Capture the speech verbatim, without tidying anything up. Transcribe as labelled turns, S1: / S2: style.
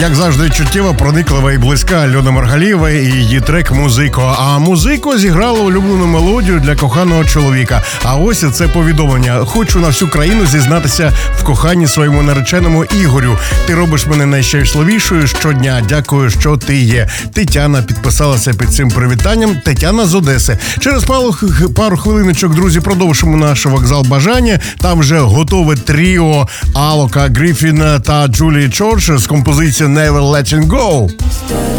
S1: Як завжди, чуттєва, прониклива і близька Альона Маргалієва і її трек «Музико». А «Музико» зіграла улюблену мелодію для коханого чоловіка. А ось і це повідомлення. Хочу на всю країну зізнатися в коханні своєму нареченому Ігорю. Ти робиш мене найщасливішою щодня. Дякую, що ти є. Тетяна підписалася під цим привітанням. Тетяна з Одеси. Через пару, пару хвилиночок, друзі, продовжимо наш вокзал бажання. Там вже готове тріо Алока Гріфін та Джулії Чорч з композицією «Never Letting Go».